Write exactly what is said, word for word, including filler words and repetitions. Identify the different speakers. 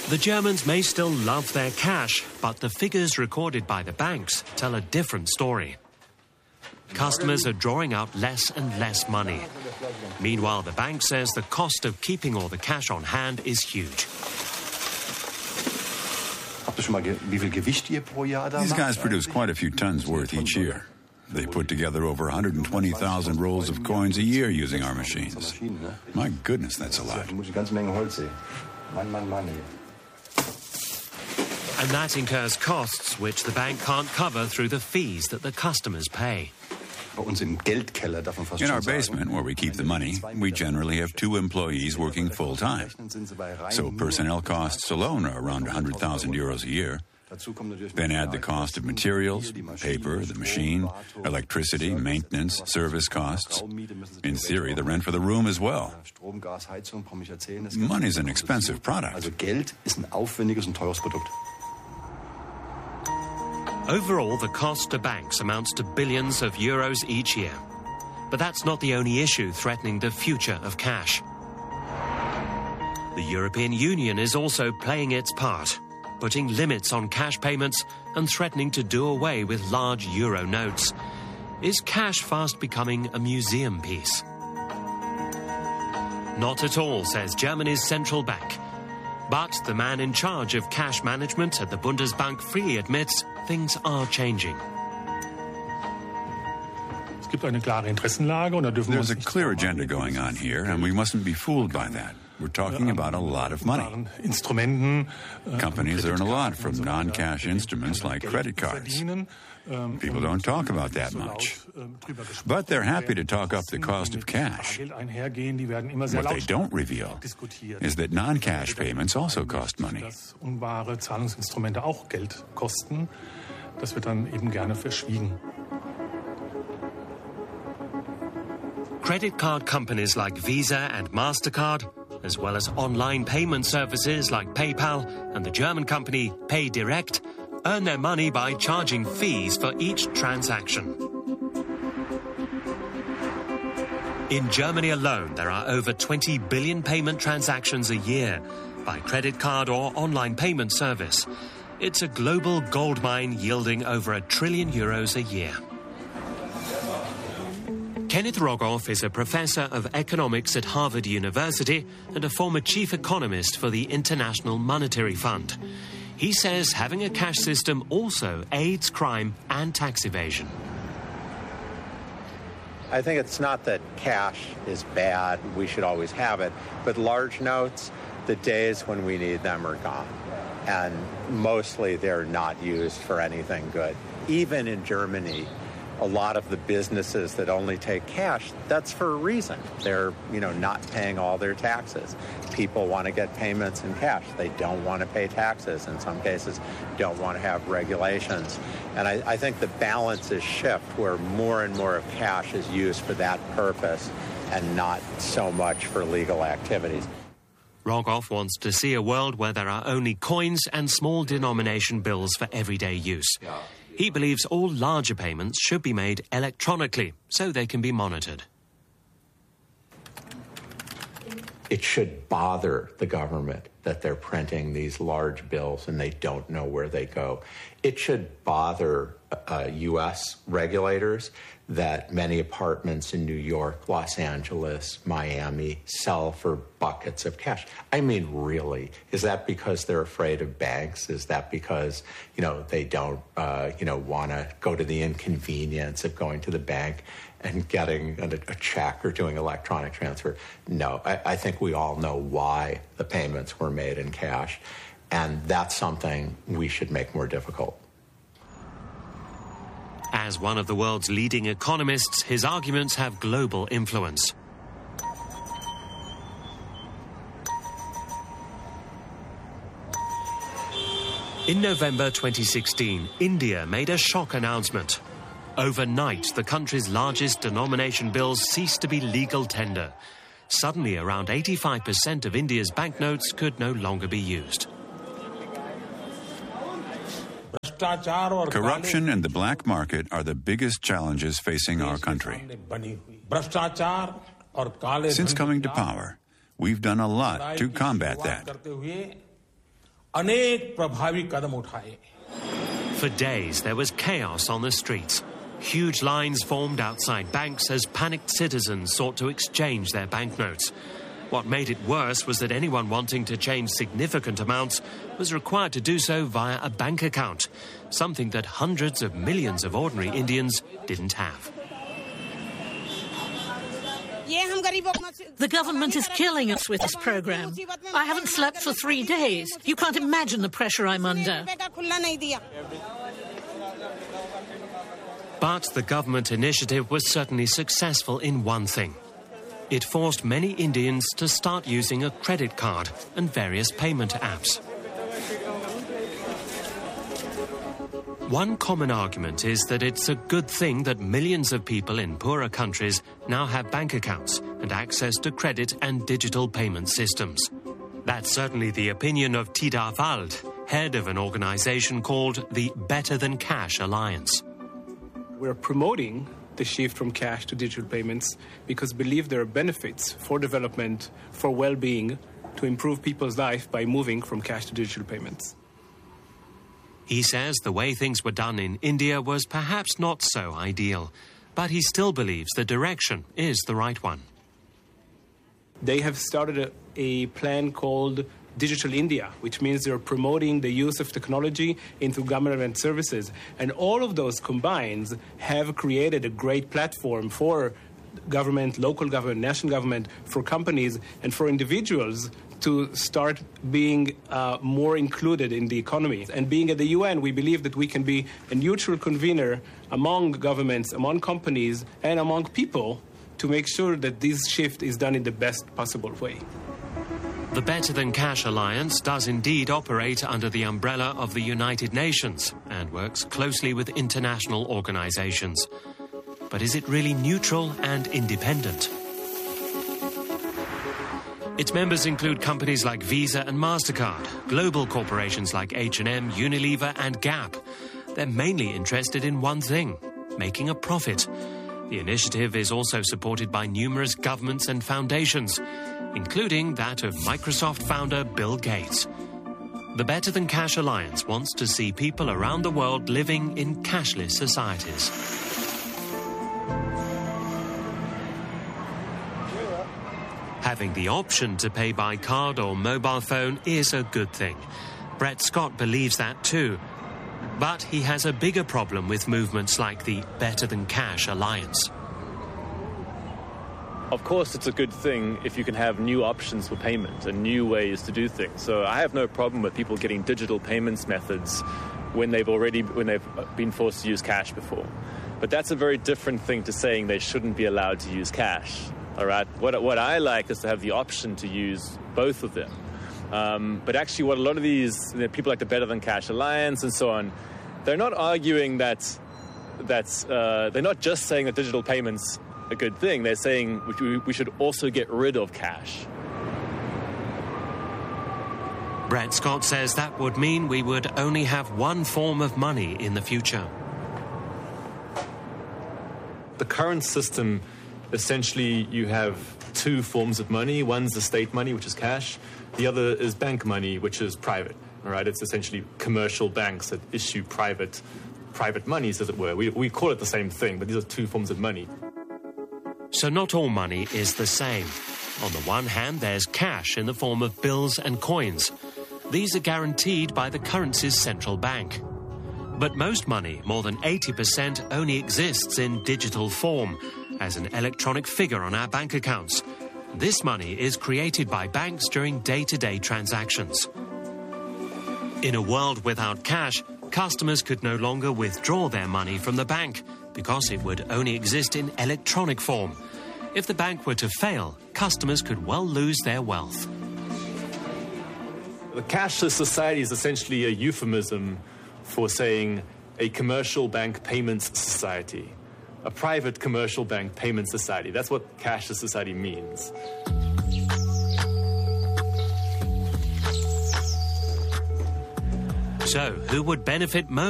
Speaker 1: The Germans may still love their cash, but the figures recorded by the banks tell a different story. Customers are drawing out less and less money. Meanwhile, the bank says the cost of keeping all the cash on hand is huge.
Speaker 2: These guys produce quite a few tons worth each year. They put together over one hundred twenty thousand rolls of coins a year using our machines. My goodness, that's a lot.
Speaker 1: And that incurs costs which the bank can't cover through the fees that the customers pay.
Speaker 2: In our basement, where we keep the money, we generally have two employees working full-time. So personnel costs alone are around one hundred thousand euros a year. Then add the cost of materials, paper, the machine, electricity, maintenance, service costs. In theory, the rent for the room as well. Money's an expensive product.
Speaker 1: Overall, the cost to banks amounts to billions of euros each year. But that's not the only issue threatening the future of cash. The European Union is also playing its part, putting limits on cash payments and threatening to do away with large euro notes. Is cash fast becoming a museum piece? Not at all, says Germany's central bank. But the man in charge of cash management at the Bundesbank freely admits things are changing.
Speaker 2: There's a clear agenda going on here, and we mustn't be fooled by that. We're talking about a lot of money. Companies earn a lot from non-cash instruments like credit cards. People don't talk about that much. But they're happy to talk up the cost of cash. What they don't reveal is that non-cash payments also cost money.
Speaker 1: Credit card companies like Visa and MasterCard, as well as online payment services like PayPal and the German company PayDirect, earn their money by charging fees for each transaction. In Germany alone, there are over twenty billion payment transactions a year by credit card or online payment service. It's a global goldmine yielding over a trillion euros a year. Kenneth Rogoff is a professor of economics at Harvard University and a former chief economist for the International Monetary Fund. He says having a cash system also aids crime and tax evasion.
Speaker 3: I think it's not that cash is bad, we should always have it, but large notes, the days when we need them are gone. And mostly they're not used for anything good. Even in Germany, a lot of the businesses that only take cash, that's for a reason. They're, you know, not paying all their taxes. People want to get payments in cash. They don't want to pay taxes. In some cases, don't want to have regulations. And I, I think the balances shift where more and more of cash is used for that purpose and not so much for legal activities.
Speaker 1: Rogoff wants to see a world where there are only coins and small denomination bills for everyday use.
Speaker 3: Yeah.
Speaker 1: He believes all larger payments should be made electronically so they can be monitored.
Speaker 3: It should bother the government that they're printing these large bills and they don't know where they go. It should bother uh, U S regulators that many apartments in New York, Los Angeles, Miami sell for buckets of cash. I mean, really, is that because they're afraid of banks? Is that because, you know, they don't, uh, you know, want to go to the inconvenience of going to the bank and getting a, a check or doing electronic transfer? No, I, I think we all know why the payments were made in cash, and that's something we should make more difficult.
Speaker 1: As one of the world's leading economists, his arguments have global influence. In November twenty sixteen, India made a shock announcement. Overnight, the country's largest denomination bills ceased to be legal tender. Suddenly, around eighty-five percent of India's banknotes could no longer be used.
Speaker 2: Corruption and the black market are the biggest challenges facing our country. Since coming to power, we've done a lot to combat that.
Speaker 4: अनेक प्रभावी कदम उठाए.
Speaker 1: For days, there was chaos on the streets. Huge lines formed outside banks as panicked citizens sought to exchange their banknotes. What made it worse was that anyone wanting to change significant amounts was required to do so via a bank account, something that hundreds of millions of ordinary Indians didn't have.
Speaker 5: The government is killing us with this program. I haven't slept for three days. You can't imagine the pressure I'm under.
Speaker 1: But the government initiative was certainly successful in one thing. It forced many Indians to start using a credit card and various payment apps. One common argument is that it's a good thing that millions of people in poorer countries now have bank accounts and access to credit and digital payment systems. That's certainly the opinion of Tidar Wald, head of an organization called the Better Than Cash Alliance.
Speaker 6: We're promoting the shift from cash to digital payments because we believe there are benefits for development, for well-being, to improve people's life by moving from cash to digital payments.
Speaker 1: He says the way things were done in India was perhaps not so ideal, but he still believes the direction is the right one.
Speaker 6: They have started a, a plan called Digital India, which means they're promoting the use of technology into government services. And all of those combined have created a great platform for government, local government, national government, for companies and for individuals to start being uh, more included in the economy. And being at the U N, we believe that we can be a neutral convener among governments, among companies, and among people to make sure that this shift is done in the best possible way.
Speaker 1: The Better Than Cash Alliance does indeed operate under the umbrella of the United Nations and works closely with international organizations. But is it really neutral and independent? Its members include companies like Visa and MasterCard, global corporations like H and M, Unilever and Gap. They're mainly interested in one thing, making a profit. The initiative is also supported by numerous governments and foundations, including that of Microsoft founder Bill Gates. The Better Than Cash Alliance wants to see people around the world living in cashless societies. Having the option to pay by card or mobile phone is a good thing. Brett Scott believes that too. But he has a bigger problem with movements like the Better Than Cash Alliance.
Speaker 7: Of course, it's a good thing if you can have new options for payment and new ways to do things. So I have no problem with people getting digital payments methods when they've already when they've been forced to use cash before. But that's a very different thing to saying they shouldn't be allowed to use cash. All right. What what I like is to have the option to use both of them. Um, but actually, what a lot of these you know, people like the Better Than Cash Alliance and so on, they're not arguing that that's uh, they're not just saying that digital payments are a good thing. They're saying we, we should also get rid of cash.
Speaker 1: Brett Scott says that would mean we would only have one form of money in the future.
Speaker 8: The current system, essentially, you have two forms of money. One's the state money, which is cash. The other is bank money, which is private. All right, it's essentially commercial banks that issue private, private monies, as it were. We, we call it the same thing, but these are two forms of money.
Speaker 1: So not all money is the same. On the one hand, there's cash in the form of bills and coins. These are guaranteed by the currency's central bank. But most money, more than eighty percent, only exists in digital form, as an electronic figure on our bank accounts. This money is created by banks during day-to-day transactions. In a world without cash, customers could no longer withdraw their money from the bank because it would only exist in electronic form. If the bank were to fail, customers could well lose their wealth.
Speaker 8: The cashless society is essentially a euphemism for saying a commercial bank payments society. A private commercial bank payment society. That's what cashless society means.
Speaker 1: So, who would benefit most?